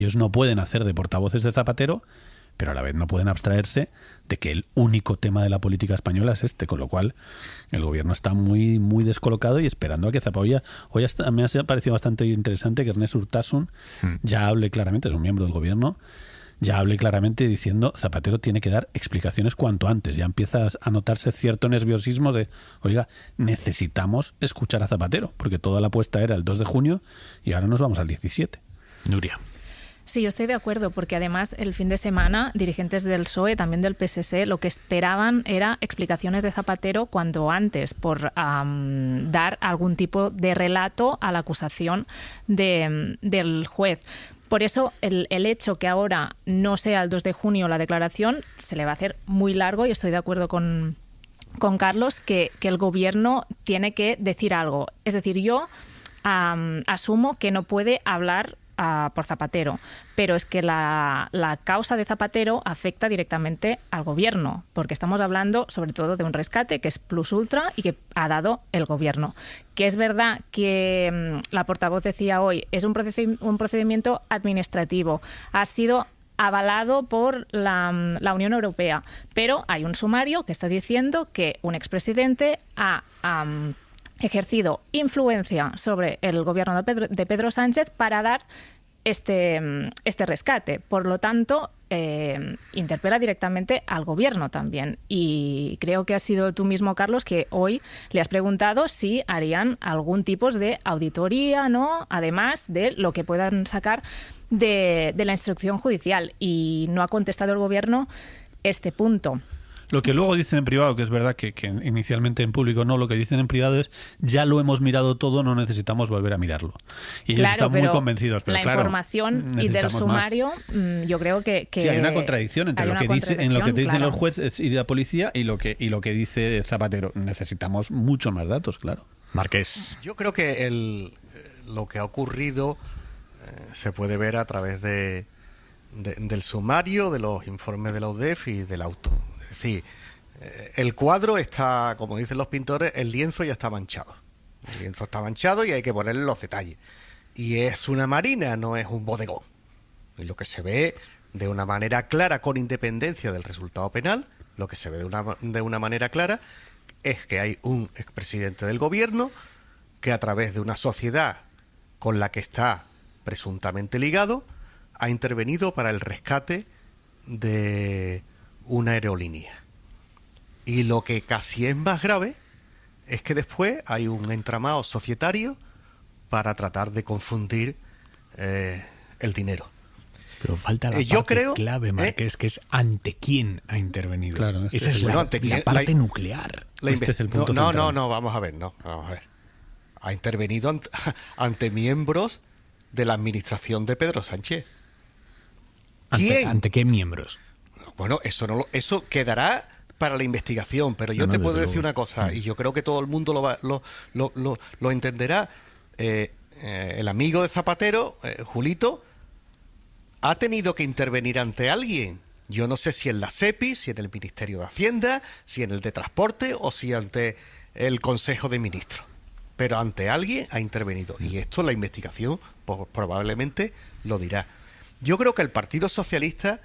ellos no pueden hacer de portavoces de Zapatero, pero a la vez no pueden abstraerse de que el único tema de la política española es este, con lo cual el gobierno está muy muy descolocado y esperando a que Zapatero... Hoy me ha parecido bastante interesante que Ernest Urtasun ya hable claramente, es un miembro del gobierno, ya hable claramente diciendo Zapatero tiene que dar explicaciones cuanto antes. Ya empieza a notarse cierto nerviosismo de, oiga, necesitamos escuchar a Zapatero, porque toda la apuesta era el 2 de junio y ahora nos vamos al 17. Nuria. Sí, yo estoy de acuerdo, porque además el fin de semana dirigentes del PSOE, también del PSC, lo que esperaban era explicaciones de Zapatero cuanto antes, por dar algún tipo de relato a la acusación del juez. Por eso el hecho que ahora no sea el 2 de junio la declaración se le va a hacer muy largo, y estoy de acuerdo con Carlos que el gobierno tiene que decir algo. Es decir, yo asumo que no puede hablar por Zapatero, pero es que la causa de Zapatero afecta directamente al gobierno, porque estamos hablando sobre todo de un rescate que es plus ultra y que ha dado el gobierno. Que es verdad que la portavoz decía hoy, es un procedimiento administrativo, ha sido avalado por la Unión Europea, pero hay un sumario que está diciendo que un expresidente ha ejercido influencia sobre el gobierno de Pedro Sánchez para dar este rescate. Por lo tanto, interpela directamente al gobierno también. Y creo que has sido tú mismo, Carlos, que hoy le has preguntado si harían algún tipo de auditoría, ¿no?, además de lo que puedan sacar de la instrucción judicial. Y no ha contestado el gobierno este punto. Lo que luego dicen en privado, que es verdad que inicialmente en público no, lo que dicen en privado es ya lo hemos mirado todo, no necesitamos volver a mirarlo. Y ellos están muy convencidos. Pero la información y del sumario, yo creo que sí, hay una contradicción entre lo que te dicen los jueces y la policía y lo que dice Zapatero. Necesitamos mucho más datos, claro. Marqués. Yo creo que lo que ha ocurrido se puede ver a través del sumario, de los informes de la UDEF y del auto. Es decir, el cuadro está, como dicen los pintores, el lienzo ya está manchado. El lienzo está manchado y hay que ponerle los detalles. Y es una marina, no es un bodegón. Y lo que se ve de una manera clara, con independencia del resultado penal, lo que se ve de una manera clara es que hay un expresidente del gobierno que, a través de una sociedad con la que está presuntamente ligado, ha intervenido para el rescate de una aerolínea. Y lo que casi es más grave es que después hay un entramado societario para tratar de confundir el dinero. Pero falta la parte clave, Marqués, que es ante quién ha intervenido. Claro, esa es la parte nuclear. Este es el punto no, vamos a ver. Ha intervenido ante miembros de la administración de Pedro Sánchez. ¿Quién? ¿Ante qué miembros? Bueno, eso quedará para la investigación, pero yo te puedo decir una cosa, y yo creo que todo el mundo lo entenderá. El amigo de Zapatero, Julito, ha tenido que intervenir ante alguien. Yo no sé si en la SEPI, si en el Ministerio de Hacienda, si en el de Transporte o si ante el Consejo de Ministros. Pero ante alguien ha intervenido. Y esto la investigación probablemente lo dirá. Yo creo que el Partido Socialista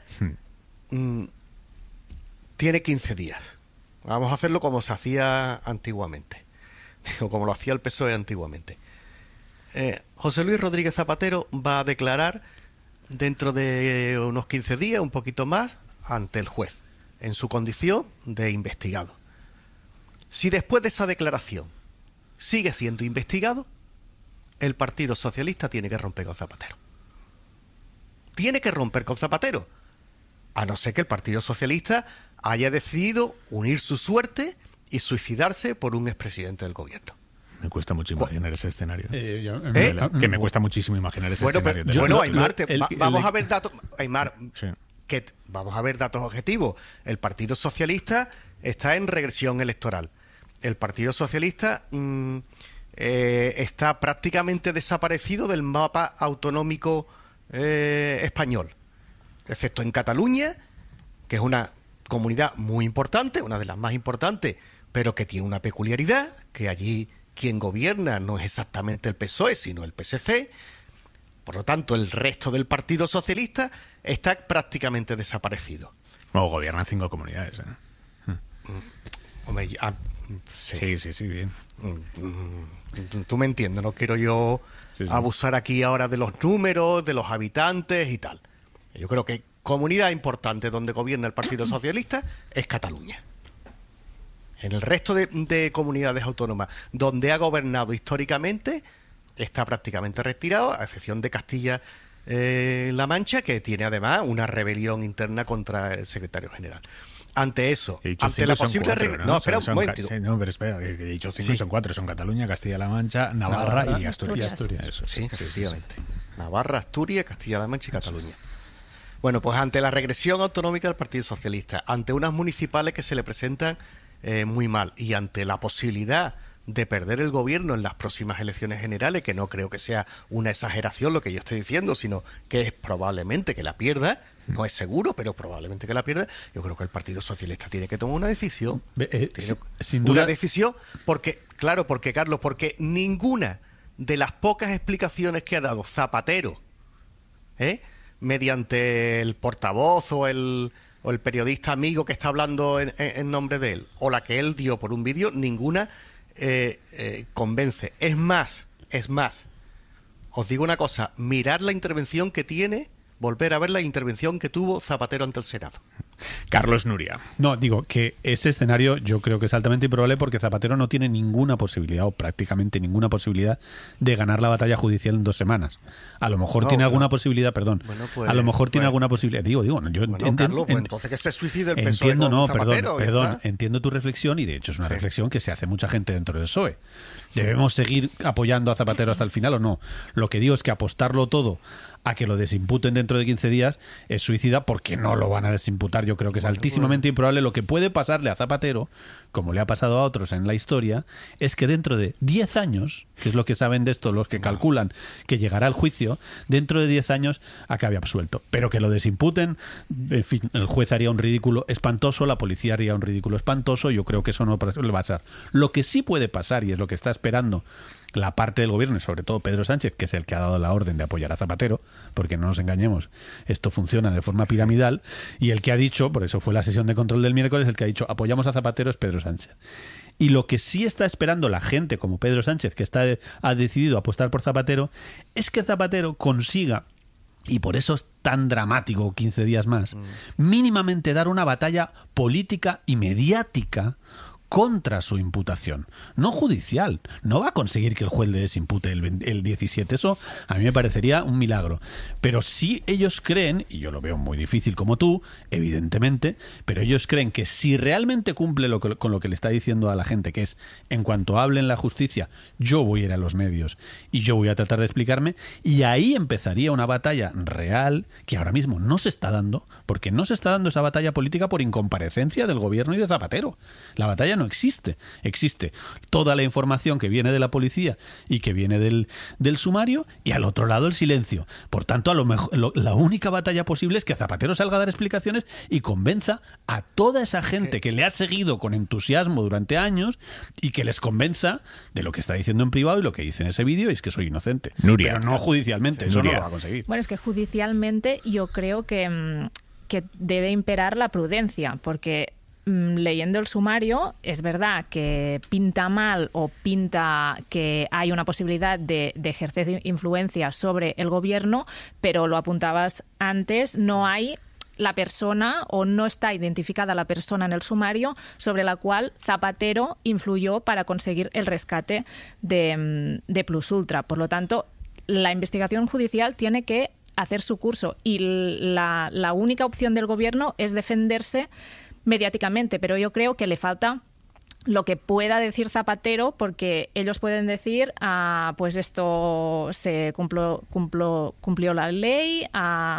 tiene 15 días. Vamos a hacerlo como se hacía antiguamente, o como lo hacía el PSOE antiguamente. José Luis Rodríguez Zapatero va a declarar dentro de unos 15 días, un poquito más, ante el juez, en su condición de investigado. Si después de esa declaración sigue siendo investigado, el Partido Socialista tiene que romper con Zapatero. Tiene que romper con Zapatero, a no ser que el Partido Socialista haya decidido unir su suerte y suicidarse por un expresidente del gobierno. Me cuesta mucho imaginar ese escenario. Que me cuesta muchísimo imaginar ese escenario. Aymar, vamos a ver datos. Aymar, sí. Vamos a ver datos objetivos. El Partido Socialista está en regresión electoral. El Partido Socialista está prácticamente desaparecido del mapa autonómico español, excepto en Cataluña, que es una comunidad muy importante, una de las más importantes, pero que tiene una peculiaridad, que allí quien gobierna no es exactamente el PSOE, sino el PSC. Por lo tanto, el resto del Partido Socialista está prácticamente desaparecido. O gobierna 5 comunidades, Hombre, sí, bien. Tú me entiendes, no quiero yo abusar aquí ahora de los números, de los habitantes y tal. Yo creo que comunidad importante donde gobierna el Partido Socialista es Cataluña. En el resto de comunidades autónomas donde ha gobernado históricamente está prácticamente retirado, a excepción de Castilla-La Mancha, que tiene además una rebelión interna contra el secretario general. Ante eso, ante la posible... No, espera un momentito. No, pero espera, que he dicho 5 son 4, son Cataluña, Castilla-La Mancha, Navarra y Asturias. Eso. Sí, efectivamente. Navarra, Asturias, Castilla-La Mancha y Cataluña. Bueno, pues ante la regresión autonómica del Partido Socialista, ante unas municipales que se le presentan muy mal y ante la posibilidad de perder el gobierno en las próximas elecciones generales, que no creo que sea una exageración lo que yo estoy diciendo, sino que es probablemente que la pierda, no es seguro, pero probablemente que la pierda, yo creo que el Partido Socialista tiene que tomar una decisión. Sin duda. Una decisión, porque Carlos, porque ninguna de las pocas explicaciones que ha dado Zapatero, mediante el portavoz o el periodista amigo que está hablando en nombre de él, o la que él dio por un vídeo, ninguna convence. Es más, os digo una cosa, mirar la intervención que tiene, volver a ver la intervención que tuvo Zapatero ante el Senado. Carlos Nuria. No, digo que ese escenario yo creo que es altamente improbable porque Zapatero no tiene ninguna posibilidad o prácticamente ninguna posibilidad de ganar la batalla judicial en 2 semanas. A lo mejor tiene alguna posibilidad, perdón. Bueno, pues, a lo mejor tiene alguna posibilidad. Digo, yo entiendo. Carlos, pues entonces que se suicide el PSOE entiendo, con Zapatero. Perdón, entiendo tu reflexión y de hecho es una reflexión que se hace mucha gente dentro del PSOE. ¿Debemos seguir apoyando a Zapatero hasta el final o no? Lo que digo es que apostarlo todo a que lo desimputen dentro de 15 días es suicida porque no lo van a desimputar. Yo creo que es altísimamente improbable. Lo que puede pasarle a Zapatero, como le ha pasado a otros en la historia, es que dentro de 10 años, que es lo que saben de esto los que calculan que llegará al juicio, dentro de 10 años acabe absuelto. Pero que lo desimputen, en fin, el juez haría un ridículo espantoso, la policía haría un ridículo espantoso, yo creo que eso no le va a pasar. Lo que sí puede pasar, y es lo que está esperando la parte del gobierno y sobre todo Pedro Sánchez, que es el que ha dado la orden de apoyar a Zapatero, porque no nos engañemos, esto funciona de forma piramidal, y el que ha dicho, por eso fue la sesión de control del miércoles, el que ha dicho apoyamos a Zapatero es Pedro Sánchez. Y lo que sí está esperando la gente como Pedro Sánchez, que ha decidido apostar por Zapatero, es que Zapatero consiga, y por eso es tan dramático 15 días más, mínimamente dar una batalla política y mediática contra su imputación, no judicial. No va a conseguir que el juez le desimpute el 17. Eso a mí me parecería un milagro. Pero sí ellos creen, y yo lo veo muy difícil como tú, evidentemente, pero ellos creen que si realmente cumple con lo que le está diciendo a la gente, que es, en cuanto hable en la justicia, yo voy a ir a los medios y yo voy a tratar de explicarme, y ahí empezaría una batalla real que ahora mismo no se está dando, porque no se está dando esa batalla política por incomparecencia del gobierno y de Zapatero. La batalla no existe. Existe toda la información que viene de la policía y que viene del sumario, y al otro lado el silencio. Por tanto, a lo mejor la única batalla posible es que Zapatero salga a dar explicaciones y convenza a toda esa gente que le ha seguido con entusiasmo durante años y que les convenza de lo que está diciendo en privado y lo que dice en ese vídeo, y es que soy inocente. Nuria. Pero no judicialmente, eso no lo va a conseguir. Bueno, es que judicialmente yo creo que debe imperar la prudencia, porque leyendo el sumario, es verdad que pinta mal o pinta que hay una posibilidad de ejercer influencia sobre el gobierno, pero lo apuntabas antes, no hay la persona o no está identificada la persona en el sumario sobre la cual Zapatero influyó para conseguir el rescate de Plus Ultra. Por lo tanto, la investigación judicial tiene que hacer su curso y la única opción del gobierno es defenderse mediáticamente, pero yo creo que le falta lo que pueda decir Zapatero, porque ellos pueden decir, pues esto se cumplió la ley,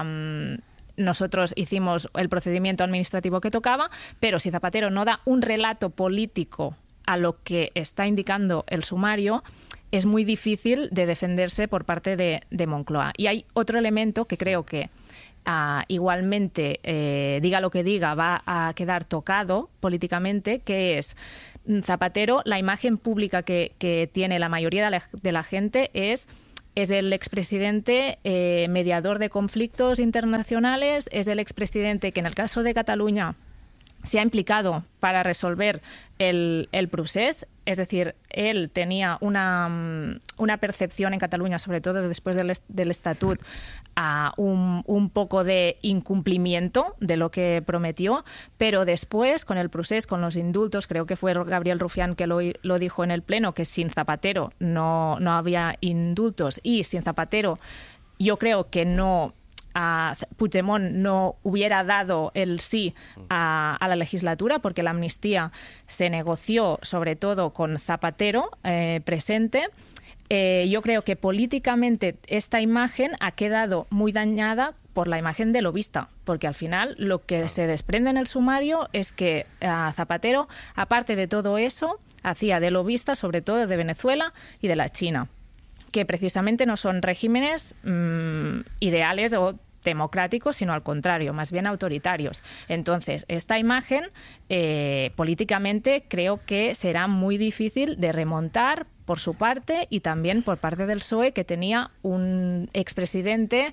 nosotros hicimos el procedimiento administrativo que tocaba, pero si Zapatero no da un relato político a lo que está indicando el sumario, es muy difícil de defenderse por parte de Moncloa. Y hay otro elemento que creo que igualmente, diga lo que diga, va a quedar tocado políticamente, que es Zapatero, la imagen pública que tiene la mayoría de la gente es es el expresidente mediador de conflictos internacionales, es el expresidente que en el caso de Cataluña se ha implicado para resolver el procés, es decir, él tenía una percepción en Cataluña, sobre todo después del Estatut, un poco de incumplimiento de lo que prometió, pero después, con el procés, con los indultos, creo que fue Gabriel Rufián que lo dijo en el Pleno, que sin Zapatero no había indultos, y sin Zapatero yo creo que Puigdemont no hubiera dado el sí a la legislatura, porque la amnistía se negoció sobre todo con Zapatero presente. Yo creo que políticamente esta imagen ha quedado muy dañada por la imagen de lobista, porque al final lo que se desprende en el sumario es que Zapatero, aparte de todo eso, hacía de lobista sobre todo de Venezuela y de la China, que precisamente no son regímenes ideales o democráticos, sino al contrario, más bien autoritarios. Entonces, esta imagen políticamente creo que será muy difícil de remontar por su parte y también por parte del PSOE, que tenía un expresidente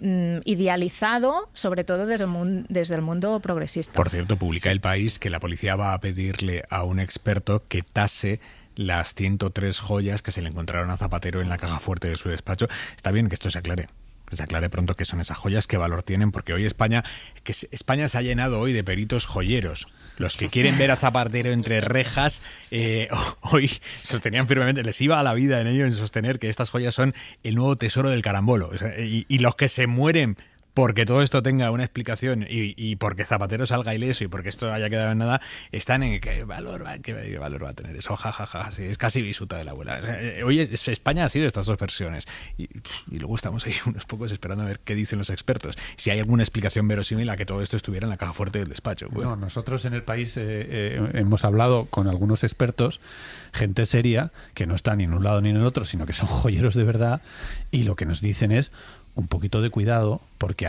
idealizado, sobre todo desde el mundo progresista. Por cierto, publica El País que la policía va a pedirle a un experto que tase las 103 joyas que se le encontraron a Zapatero en la caja fuerte de su despacho. Está bien que esto se aclare. Que se aclare pronto qué son esas joyas, qué valor tienen, porque hoy España se ha llenado hoy de peritos joyeros. Los que quieren ver a Zapatero entre rejas, hoy sostenían firmemente, les iba a la vida en ello en sostener que estas joyas son el nuevo tesoro del carambolo. O sea, y los que se mueren porque todo esto tenga una explicación y porque Zapatero salga ileso y porque esto haya quedado en nada, están en qué valor va a tener eso, jajaja, sí, es casi bisuta de la abuela. Hoy España ha sido estas dos versiones y luego estamos ahí unos pocos esperando a ver qué dicen los expertos, si hay alguna explicación verosímil a que todo esto estuviera en la caja fuerte del despacho. Bueno, nosotros en El País hemos hablado con algunos expertos, gente seria, que no está ni en un lado ni en el otro, sino que son joyeros de verdad, y lo que nos dicen es un poquito de cuidado, porque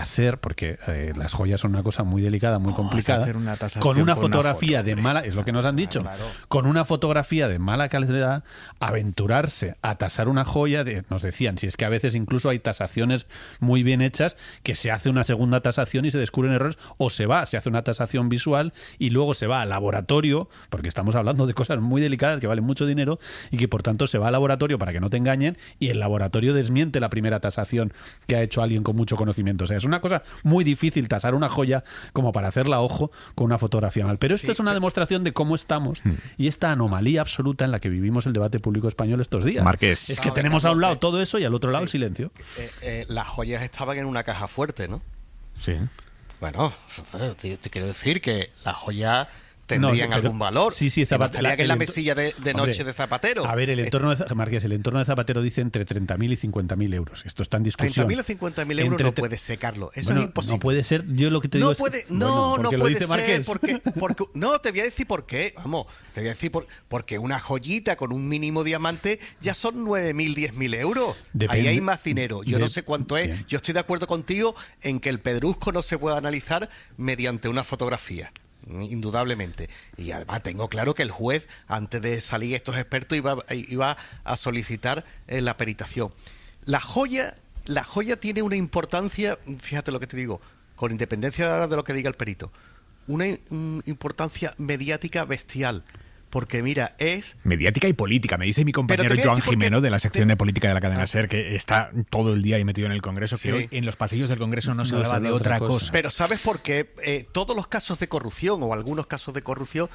las joyas son una cosa muy delicada, muy complicada. Con una fotografía de mala, es lo que nos han dicho, claro. Con una fotografía de mala calidad, aventurarse a tasar una joya, nos decían, si es que a veces incluso hay tasaciones muy bien hechas, que se hace una segunda tasación y se descubren errores, o se hace una tasación visual y luego se va al laboratorio, porque estamos hablando de cosas muy delicadas que valen mucho dinero y que por tanto se va al laboratorio para que no te engañen, y el laboratorio desmiente la primera tasación que ha hecho alguien con mucho conocimiento. O sea, es una cosa muy difícil tasar una joya como para hacerla ojo con una fotografía mal. Pero esto es una demostración de cómo estamos y esta anomalía absoluta en la que vivimos el debate público español estos días. Marqués. Es que tenemos a un lado todo eso y al otro lado el silencio. Las joyas estaban en una caja fuerte, ¿no? Sí. Bueno, te quiero decir que las joyas tendrían algún valor. Sí, Zapatero. Que es la mesilla de noche de Zapatero. A ver, el entorno de Zapatero dice entre 30.000 y 50.000 euros. Esto está en discusión. 30.000 o 50.000 euros no puede ser, Carlos. Eso es imposible. No puede ser. Yo lo que te digo es que no puede ser. Marqués. Porque, no, te voy a decir por qué. Vamos, te voy a decir porque una joyita con un mínimo diamante ya son 9.000, 10.000 euros. Ahí hay más dinero. Yo no sé cuánto es. Bien. Yo estoy de acuerdo contigo en que el pedrusco no se puede analizar mediante una fotografía. Indudablemente. Y además tengo claro que el juez, antes de salir estos expertos, iba a solicitar la peritación. La joya tiene una importancia, fíjate lo que te digo, con independencia de lo que diga el perito, una importancia mediática bestial. Porque mira, es... Mediática y política. Me dice mi compañero Joan Jimeno de la sección de política de la cadena SER, que está todo el día ahí metido en el Congreso, que hoy en los pasillos del Congreso no se hablaba de otra cosa. Pero ¿sabes por qué? Todos los casos de corrupción, o algunos casos de corrupción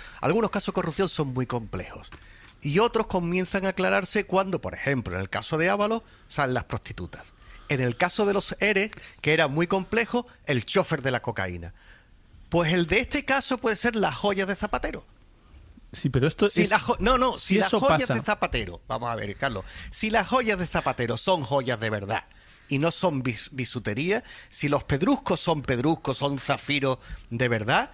son muy complejos. Y otros comienzan a aclararse cuando, por ejemplo, en el caso de Ábalos, salen las prostitutas. En el caso de los ERE, que era muy complejo, el chofer de la cocaína. Pues el de este caso puede ser las joyas de Zapatero. Sí, pero esto si las joyas de Zapatero, vamos a ver, Carlos, si las joyas de Zapatero son joyas de verdad y no son bisutería, si los pedruscos son zafiros de verdad,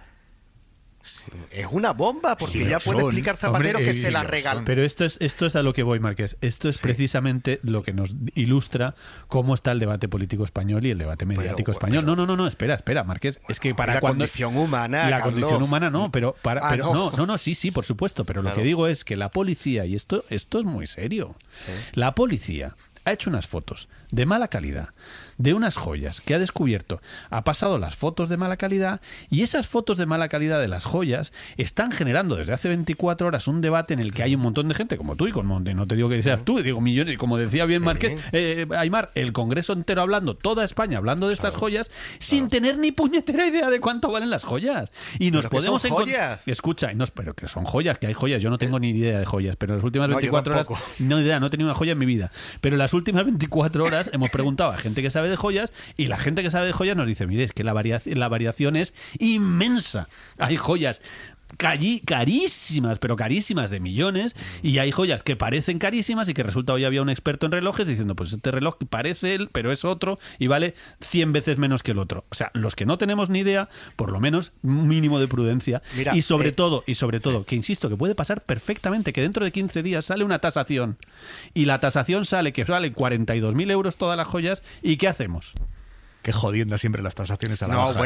es una bomba, porque ya puede explicar Zapatero que se la regaló. Pero esto es a lo que voy, Marqués. Esto es precisamente lo que nos ilustra cómo está el debate político español y el debate mediático español. No, espera, Marqués. Es que para cuando... La condición humana, La Carlos. condición humana no, pero sí, por supuesto. Pero claro. Lo que digo es que la policía, y esto es muy serio, la policía ha hecho unas fotos de mala calidad, de unas joyas que ha descubierto, ha pasado las fotos de mala calidad, y esas fotos de mala calidad de las joyas están generando desde hace 24 horas un debate en el que hay un montón de gente, como tú, y no te digo que seas tú, digo millones, como decía bien Márquez, Aymar, el Congreso entero hablando, toda España hablando de estas joyas, sin tener ni puñetera idea de cuánto valen las joyas. Y nos podemos encontrar... Escucha, pero que son joyas, que hay joyas, yo no tengo ni idea de joyas, pero en las últimas 24 horas, no he tenido una joya en mi vida, pero en las últimas 24 horas hemos preguntado a gente que sabe de joyas, y la gente que sabe de joyas nos dice, mire, es que la variación es inmensa. Hay joyas carísimas, pero carísimas de millones, y hay joyas que parecen carísimas y que resulta, hoy había un experto en relojes diciendo, pues este reloj parece él, pero es otro y vale 100 veces menos que el otro. O sea, los que no tenemos ni idea, por lo menos un mínimo de prudencia. Mira, y sobre todo, que insisto, que puede pasar perfectamente que dentro de 15 días sale una tasación, y la tasación sale que vale 42.000 euros todas las joyas, ¿y qué hacemos? Qué jodienda siempre las tasaciones a la baja.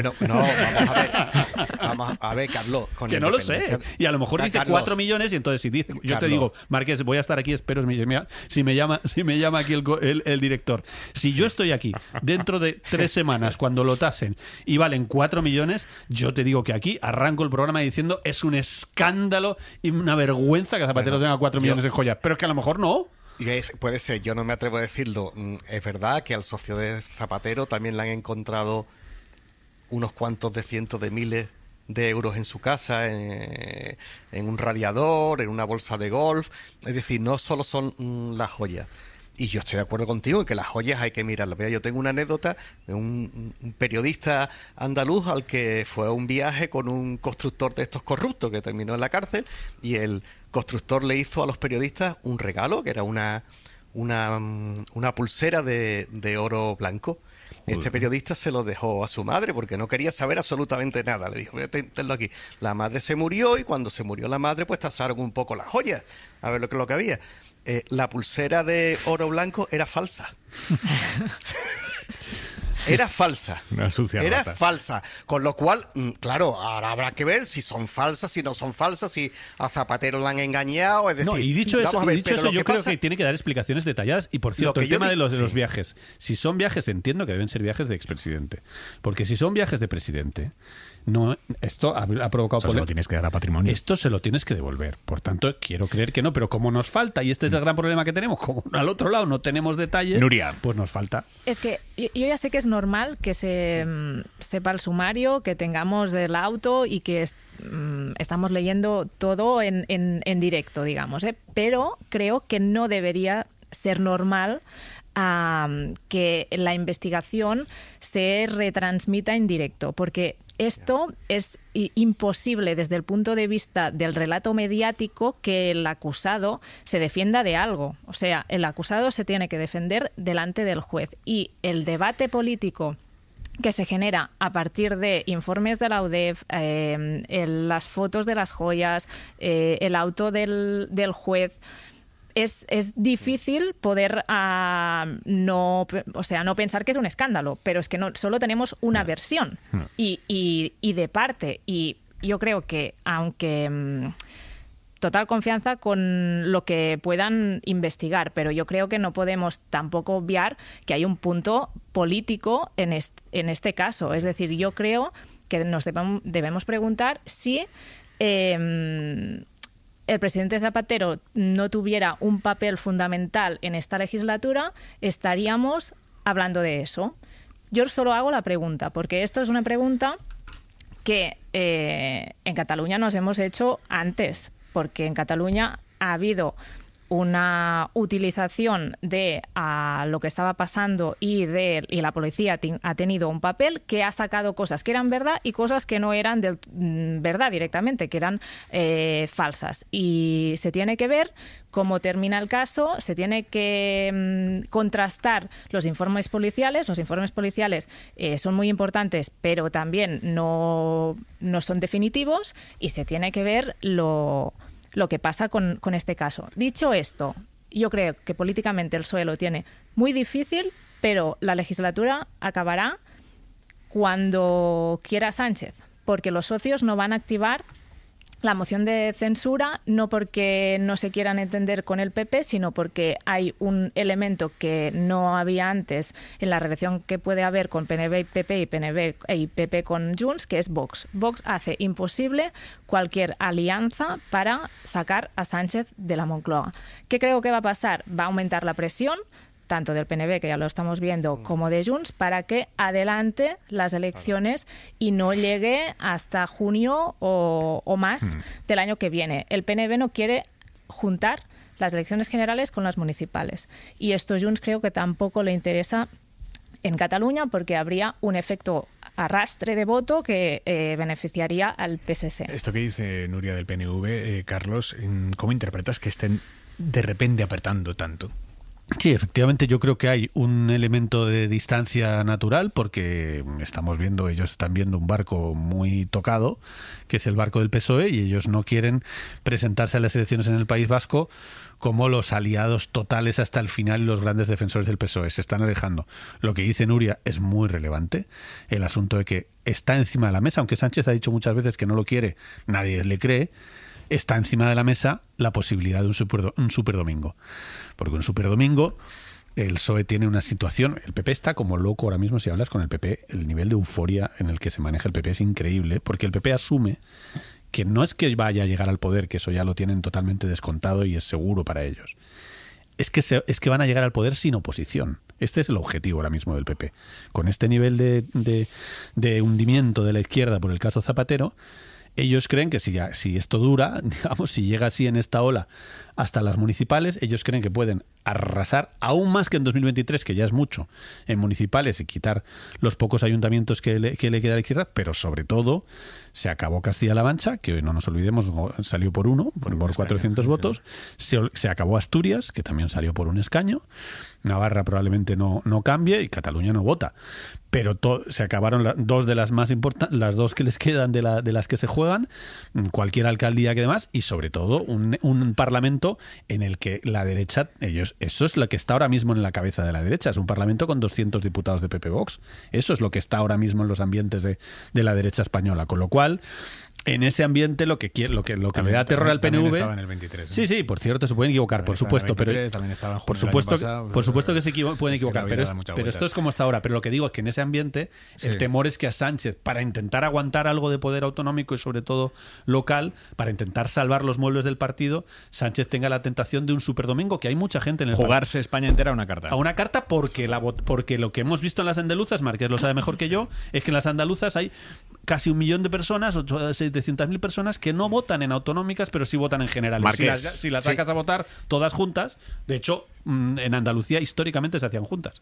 Vamos a ver, Carlos. Con que no lo sé. Y a lo mejor dice Carlos, 4 millones, y entonces si dice, yo Carlos, te digo, Márquez, voy a estar aquí, espero si me llama aquí el director. Si yo estoy aquí dentro de 3 semanas cuando lo tasen y valen 4 millones, yo te digo que aquí arranco el programa diciendo es un escándalo y una vergüenza que Zapatero tenga 4 millones en joyas. Pero es que a lo mejor no. Puede ser, yo no me atrevo a decirlo. Es verdad que al socio de Zapatero también le han encontrado unos cuantos de cientos de miles de euros en su casa, en un radiador, en una bolsa de golf. Es decir, no solo son las joyas. Y yo estoy de acuerdo contigo en que las joyas hay que mirarlas. Mira, yo tengo una anécdota de un periodista andaluz al que fue a un viaje con un constructor de estos corruptos que terminó en la cárcel, y el constructor le hizo a los periodistas un regalo que era una pulsera de oro blanco. Este periodista se lo dejó a su madre porque no quería saber absolutamente nada. Le dijo, tenlo aquí. La madre se murió, y cuando se murió la madre, pues tasaron un poco las joyas a ver lo que había. La pulsera de oro blanco era falsa. Era falsa. Era falsa. Con lo cual, claro, ahora habrá que ver si son falsas, si no son falsas, si a Zapatero le han engañado. Es decir, no, y dicho eso, yo creo que tiene que dar explicaciones detalladas. Y por cierto, el tema de los viajes. Si son viajes, entiendo que deben ser viajes de expresidente. Porque si son viajes de presidente, no, esto ha provocado polémica. Se lo tienes que dar a patrimonio. Esto se lo tienes que devolver. Por tanto, quiero creer que no, pero como nos falta, y este es el gran problema que tenemos, como al otro lado no tenemos detalles, Nuria, pues nos falta. Es que yo ya sé que es normal que se sepa el sumario, que tengamos el auto y que estamos leyendo todo en directo, digamos, pero creo que no debería ser normal que la investigación se retransmita en directo, porque esto es imposible desde el punto de vista del relato mediático que el acusado se defienda de algo. O sea, el acusado se tiene que defender delante del juez, y el debate político que se genera a partir de informes de la UDEF, las fotos de las joyas, el auto del juez, es difícil poder no pensar que es un escándalo, pero es que no solo tenemos una versión y de parte, y yo creo que aunque total confianza con lo que puedan investigar, pero yo creo que no podemos tampoco obviar que hay un punto político en este caso. Es decir, yo creo que nos debemos preguntar si el presidente Zapatero no tuviera un papel fundamental en esta legislatura, estaríamos hablando de eso. Yo solo hago la pregunta, porque esto es una pregunta que en Cataluña nos hemos hecho antes, porque en Cataluña ha habido una utilización de lo que estaba pasando y la policía ha tenido un papel que ha sacado cosas que eran verdad y cosas que no eran verdad directamente, que eran falsas. Y se tiene que ver cómo termina el caso, se tiene que contrastar los informes policiales. Los informes policiales son muy importantes, pero también no son definitivos, y se tiene que ver lo que pasa con este caso. Dicho esto, yo creo que políticamente el PSOE lo tiene muy difícil, pero la legislatura acabará cuando quiera Sánchez, porque los socios no van a activar la moción de censura, no porque no se quieran entender con el PP, sino porque hay un elemento que no había antes en la relación que puede haber con PNV y PP y PNV y PP con Junts, que es Vox. Vox hace imposible cualquier alianza para sacar a Sánchez de la Moncloa. ¿Qué creo que va a pasar? Va a aumentar la presión, tanto del PNV, que ya lo estamos viendo, como de Junts, para que adelante las elecciones y no llegue hasta junio o más del año que viene. El PNV no quiere juntar las elecciones generales con las municipales. Y esto Junts creo que tampoco le interesa en Cataluña, porque habría un efecto arrastre de voto que beneficiaría al PSC. Esto que dice Nuria del PNV, Carlos, ¿cómo interpretas que estén de repente apretando tanto? Sí, efectivamente yo creo que hay un elemento de distancia natural, porque ellos están viendo un barco muy tocado, que es el barco del PSOE, y ellos no quieren presentarse a las elecciones en el País Vasco como los aliados totales hasta el final y los grandes defensores del PSOE. Se están alejando. Lo que dice Nuria es muy relevante, el asunto de que está encima de la mesa, aunque Sánchez ha dicho muchas veces que no lo quiere, nadie le cree. Está encima de la mesa la posibilidad de un superdomingo. Porque un superdomingo, el PSOE tiene una situación, el PP está como loco ahora mismo. Si hablas con el PP, el nivel de euforia en el que se maneja el PP es increíble, porque el PP asume que no es que vaya a llegar al poder, que eso ya lo tienen totalmente descontado y es seguro para ellos. Es que van a llegar al poder sin oposición. Este es el objetivo ahora mismo del PP. Con este nivel de hundimiento de la izquierda por el caso Zapatero, ellos creen que si esto dura, digamos, si llega así en esta ola hasta las municipales, ellos creen que pueden arrasar aún más que en 2023, que ya es mucho, en municipales y quitar los pocos ayuntamientos que le queda a la izquierda, pero sobre todo se acabó Castilla-La Mancha, que no nos olvidemos, salió por 400 votos, se acabó Asturias, que también salió por un escaño, Navarra probablemente no cambie y Cataluña no vota. Pero se acabaron dos de las más importantes, las dos que les quedan de las que se juegan, cualquier alcaldía que demás, y sobre todo un parlamento en el que la derecha, eso es lo que está ahora mismo en la cabeza de la derecha, es un parlamento con 200 diputados de PP Vox. Eso es lo que está ahora mismo en los ambientes de la derecha española, con lo cual en ese ambiente lo que le da terror al PNV. Estaba en el 23, ¿no? Sí, por cierto, se pueden equivocar, por supuesto, pero por supuesto que se pueden equivocar, pero esto es como está ahora. Pero lo que digo es que en ese ambiente el temor es que a Sánchez, para intentar aguantar algo de poder autonómico y sobre todo local, para intentar salvar los muebles del partido, Sánchez tenga la tentación de un superdomingo, que hay mucha gente en el jugarse España entera a una carta. A una carta porque lo que hemos visto en las andaluzas, Márquez lo sabe mejor que yo, es que en las andaluzas hay casi 1 millón de personas, 700.000 personas que no votan en autonómicas, pero sí votan en generales. Si las sacas a votar todas juntas, de hecho, en Andalucía históricamente se hacían juntas.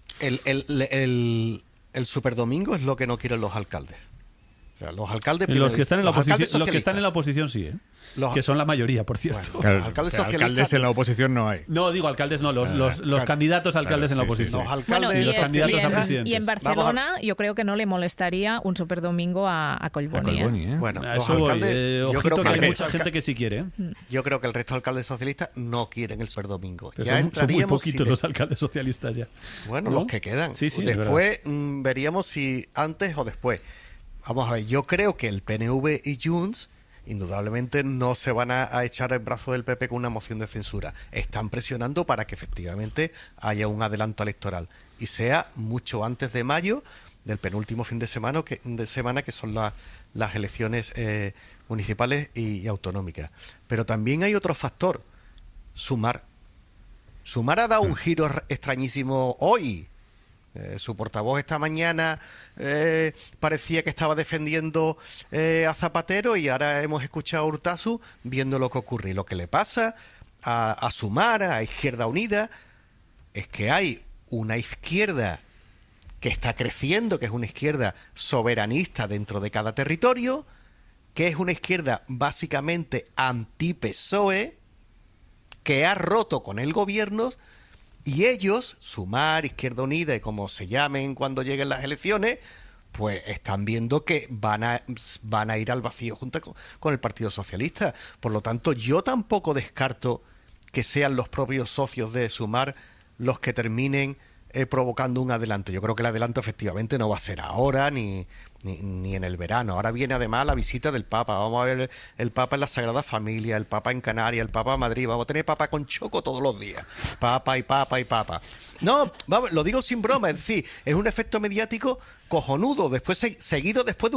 El superdomingo es lo que no quieren los alcaldes. O sea, los alcaldes... Los que están en la oposición sí, ¿eh? Que son la mayoría, por cierto. Bueno, claro, alcaldes en la oposición no hay. No, digo alcaldes no, los candidatos a alcaldes en la oposición. Los alcaldes y los candidatos a presidentes. Y en Barcelona yo creo que no le molestaría un superdomingo a Collboni. Bueno, los alcaldes, yo creo que hay mucha gente que sí quiere. Yo creo que el resto de alcaldes socialistas no quieren el superdomingo. Ya son muy poquitos los alcaldes socialistas ya. Bueno, los que quedan. Sí, después veríamos si antes o después. Vamos a ver, yo creo que el PNV y Junts indudablemente no se van a echar el brazo del PP con una moción de censura. Están presionando para que efectivamente haya un adelanto electoral y sea mucho antes de mayo, del penúltimo fin de semana que son las elecciones municipales y autonómicas. Pero también hay otro factor, Sumar. Sumar ha dado un giro extrañísimo hoy. Su portavoz esta mañana parecía que estaba defendiendo a Zapatero y ahora hemos escuchado a Urtasu viendo lo que ocurre. Y lo que le pasa a Sumar, a Izquierda Unida, es que hay una izquierda que está creciendo, que es una izquierda soberanista dentro de cada territorio, que es una izquierda básicamente anti-PSOE, que ha roto con el gobierno. Y ellos, Sumar, Izquierda Unida y como se llamen cuando lleguen las elecciones, pues están viendo que van a ir al vacío junto con el Partido Socialista. Por lo tanto, yo tampoco descarto que sean los propios socios de Sumar los que terminen provocando un adelanto. Yo creo que el adelanto efectivamente no va a ser ahora ni en el verano. Ahora viene además la visita del Papa. Vamos a ver el Papa en la Sagrada Familia, el Papa en Canarias, el Papa en Madrid. Vamos a tener Papa con choco todos los días. Papa y Papa y Papa. No, vamos, lo digo sin broma, es decir, es un efecto mediático cojonudo, seguido después de